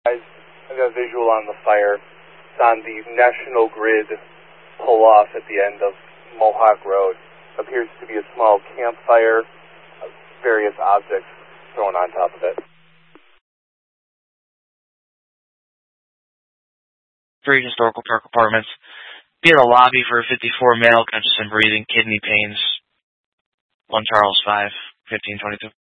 Guys, I got a visual on the fire. It's on the National Grid pull-off at the end of Mohawk Road. Appears to be a small campfire, various objects thrown on top of it. 3 Historical Park Apartments. Be in the lobby for a 54 male, conscious and breathing, kidney pains. 1 Charles 5, 1522.